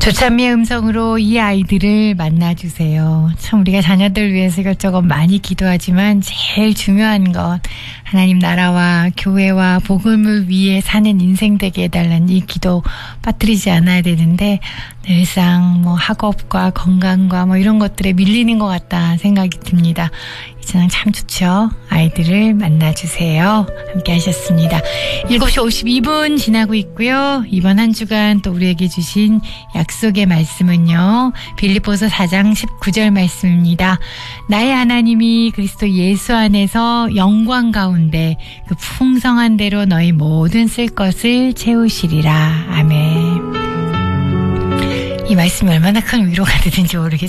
조찬미의 음성으로 이 아이들을 만나주세요. 참 우리가 자녀들 위해서 이것저것 많이 기도하지만 제일 중요한 것 하나님 나라와 교회와 복음을 위해 사는 인생 되게 해달라는 이 기도 빠뜨리지 않아야 되는데 늘상 뭐 학업과 건강과 뭐 이런 것들에 밀리는 것 같다 생각이 듭니다. 이 찬양 참 좋죠. 아이들을 만나주세요. 함께 하셨습니다. 7시 52분 지나고 있고요. 이번 한 주간 또 우리에게 주신 약속의 말씀은요. 빌립보서 4장 19절 말씀입니다. 나의 하나님이 그리스도 예수 안에서 영광 가운데 그 풍성한 대로 너희 모든 쓸 것을 채우시리라. 아멘. 이 말씀이 얼마나 큰 위로가 되는지 모르겠어요.